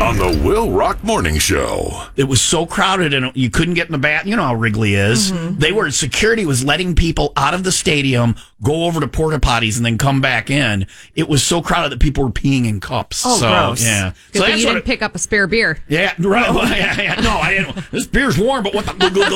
on the Will Rock Morning Show. It was so crowded and you couldn't get in the bath. You know how Wrigley is. Mm-hmm. Security was letting people out of the stadium go over to porta potties and then come back in. It was so crowded that people were peeing in cups. Oh, so, gross. Yeah. Good thing you didn't pick up a spare beer. Yeah, right. Well, yeah. No, I didn't. This beer's warm, but what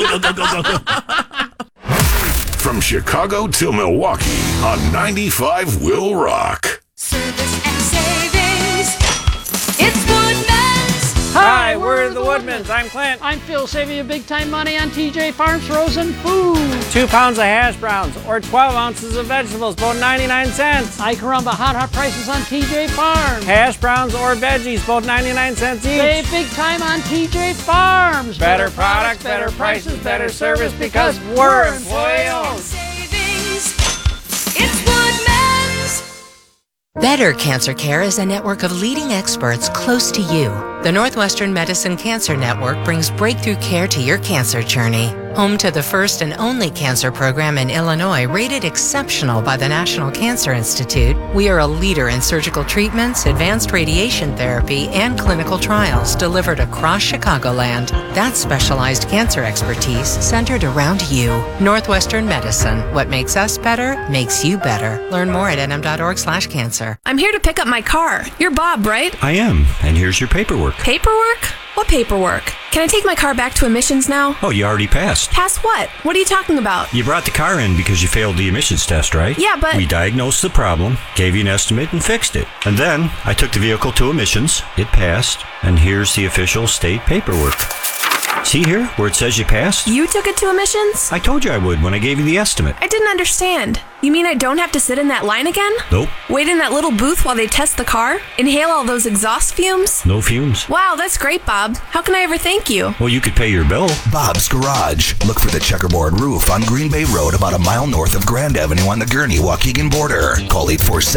the... From Chicago to Milwaukee on 95 Will Rock. Service and savings. It's Woodman's. Hi, we're the Woodmans. I'm Clint. I'm Phil, saving you big time money on TJ Farms frozen food. 2 pounds of hash browns or 12 ounces of vegetables, both 99 cents. Ay caramba, hot prices on TJ Farms. Hash browns or veggies, both 99 cents each. Save big time on TJ Farms. Better product, better prices, better service because we're employee-owned. Savings. It's Woodman's. Better Cancer Care is a network of leading experts close to you. The Northwestern Medicine Cancer Network brings breakthrough care to your cancer journey. Home to the first and only cancer program in Illinois rated exceptional by the National Cancer Institute, we are a leader in surgical treatments, advanced radiation therapy, and clinical trials delivered across Chicagoland. That's specialized cancer expertise centered around you. Northwestern Medicine. What makes us better makes you better. Learn more at nm.org/cancer. I'm here to pick up my car. You're Bob, right? I am, and here's your paperwork. Paperwork? What paperwork? Can I take my car back to emissions now? Oh, you already passed. Pass what? What are you talking about? You brought the car in because you failed the emissions test, right? Yeah, but... We diagnosed the problem, gave you an estimate, and fixed it. And then I took the vehicle to emissions, it passed, and here's the official state paperwork. See here, where it says you passed? You took it to emissions? I told you I would when I gave you the estimate. I didn't understand. You mean I don't have to sit in that line again? Nope. Wait in that little booth while they test the car? Inhale all those exhaust fumes? No fumes. Wow, that's great, Bob. How can I ever thank you? Well, you could pay your bill. Bob's Garage. Look for the checkerboard roof on Green Bay Road about a mile north of Grand Avenue on the Gurnee-Waukegan border. Call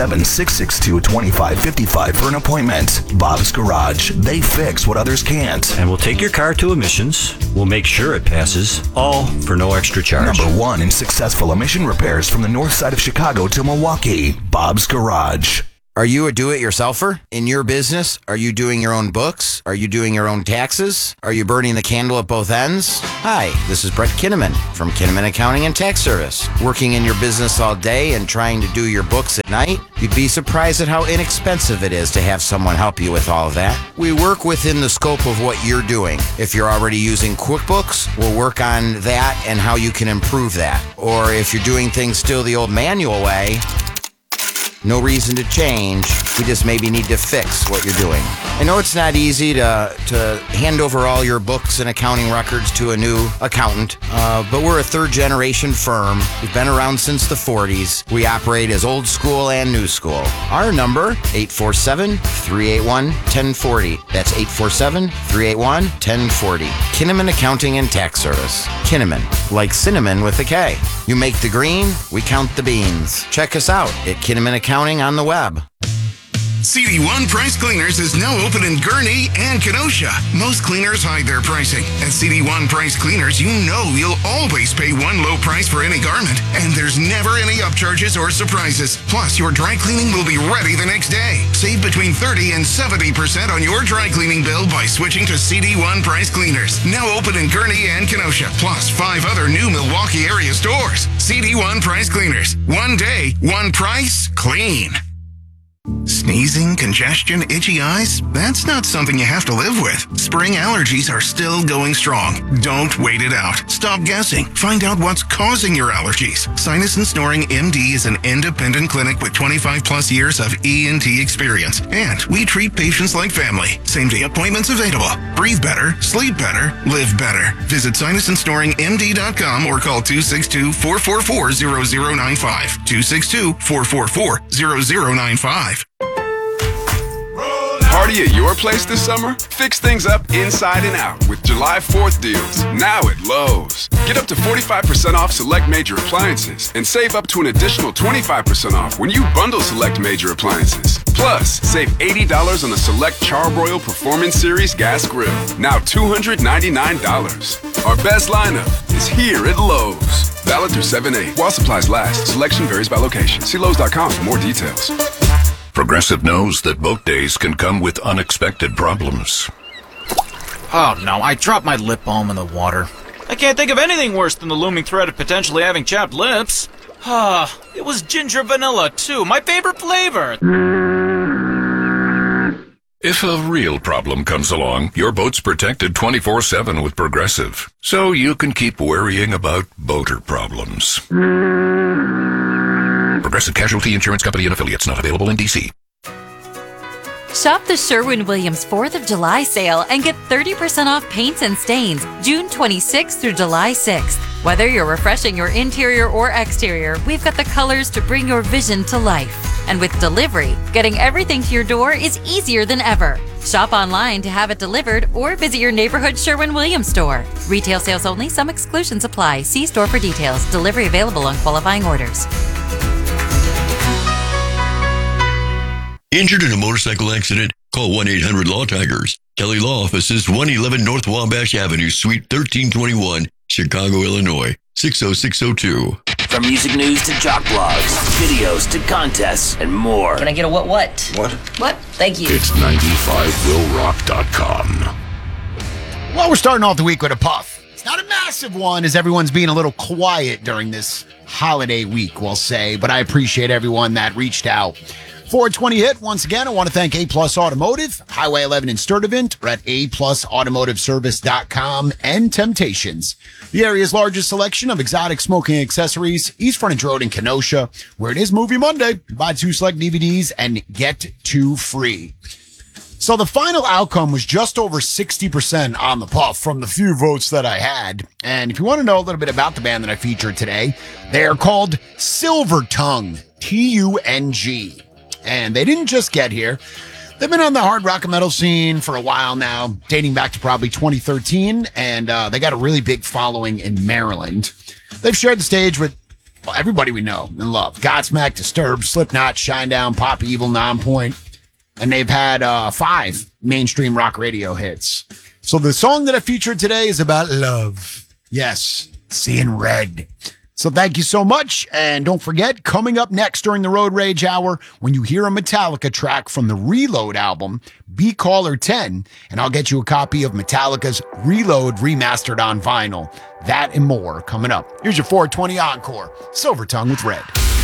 847-662-2555 for an appointment. Bob's Garage. They fix what others can't. And we'll take your car to emissions. We'll make sure it passes, all for no extra charge. Number 1 in successful emission repairs from the north side of Chicago to Milwaukee. Bob's Garage. Are you a do-it-yourselfer in your business? Are you doing your own books? Are you doing your own taxes? Are you burning the candle at both ends? Hi, this is Brett Kinnaman from Kinnaman Accounting and Tax Service. Working in your business all day and trying to do your books at night? You'd be surprised at how inexpensive it is to have someone help you with all of that. We work within the scope of what you're doing. If you're already using QuickBooks, we'll work on that and how you can improve that. Or if you're doing things still the old manual way, no reason to change. We just maybe need to fix what you're doing. I know it's not easy to hand over all your books and accounting records to a new accountant, but we're a third-generation firm. We've been around since the 40s. We operate as old school and new school. Our number, 847-381-1040. That's 847-381-1040. Kinnaman Accounting and Tax Service. Kinnaman, like cinnamon with a K. You make the green, we count the beans. Check us out at Kinnaman Accounting on the web. CD1 Price Cleaners is now open in Gurnee and Kenosha. Most cleaners hide their pricing. At CD1 Price Cleaners, you know you'll always pay one low price for any garment, and there's never any upcharges or surprises. Plus, your dry cleaning will be ready the next day. Save between 30 and 70% on your dry cleaning bill by switching to CD1 Price Cleaners. Now open in Gurnee and Kenosha, plus 5 other new Milwaukee area stores. CD1 Price Cleaners. One day, one price, clean. Sneezing, congestion, itchy eyes? That's not something you have to live with. Spring allergies are still going strong. Don't wait it out. Stop guessing. Find out what's causing your allergies. Sinus and Snoring MD is an independent clinic with 25 plus years of ENT experience. And we treat patients like family. Same-day appointments available. Breathe better, sleep better, live better. Visit sinusandsnoringmd.com or call 262-444-0095. 262-444-0095. Party at your place this summer? Fix things up inside and out with July 4th deals, now at Lowe's. Get up to 45% off select major appliances and save up to an additional 25% off when you bundle select major appliances. Plus, save $80 on the select Charbroil Performance Series gas grill, now $299. Our best lineup is here at Lowe's. Valid through 7/8. While supplies last, selection varies by location. See Lowe's.com for more details. Progressive knows that boat days can come with unexpected problems. Oh no, I dropped my lip balm in the water. I can't think of anything worse than the looming threat of potentially having chapped lips. It was ginger vanilla too, my favorite flavor. If a real problem comes along, your boat's protected 24/7 with Progressive, so you can keep worrying about boater problems. Progressive Casualty Insurance Company and Affiliates, not available in D.C. Shop the Sherwin-Williams 4th of July sale and get 30% off paints and stains June 26th through July 6th. Whether you're refreshing your interior or exterior, we've got the colors to bring your vision to life. And with delivery, getting everything to your door is easier than ever. Shop online to have it delivered or visit your neighborhood Sherwin-Williams store. Retail sales only, some exclusions apply. See store for details. Delivery available on qualifying orders. Injured in a motorcycle accident? Call 1-800-LAW-TIGERS. Kelly Law Offices, 111 North Wabash Avenue, Suite 1321, Chicago, Illinois, 60602. From music news to jock blogs, videos to contests, and more. Can I get a what? What? What? Thank you. It's 95willrock.com. Well, we're starting off the week with a puff. It's not a massive one, as everyone's being a little quiet during this holiday week, we'll say, but I appreciate everyone that reached out. 420 hit. Once again, I want to thank A-Plus Automotive, Highway 11 in Sturtevant. We're at aplusautomotiveservice.com, and Temptations, the area's largest selection of exotic smoking accessories. East Frontage Road in Kenosha, where it is Movie Monday. Buy 2 select DVDs and get 2 free. So the final outcome was just over 60% on the puff from the few votes that I had. And if you want to know a little bit about the band that I featured today, they are called Silver Tongue, T-U-N-G. And they didn't just get here. They've been on the hard rock and metal scene for a while now, dating back to probably 2013, and they got a really big following in Maryland. They've shared the stage with everybody we know and love. Godsmack, Disturbed, Slipknot, Shinedown, Pop Evil, Nonpoint, and they've had 5 mainstream rock radio hits. So the song that I featured today is about love. Yes, seeing red. So thank you so much, and don't forget, coming up next during the Road Rage Hour, when you hear a Metallica track from the Reload album, Be Caller 10, and I'll get you a copy of Metallica's Reload remastered on vinyl. That and more coming up. Here's your 420 Encore, Silver Tongue with Red.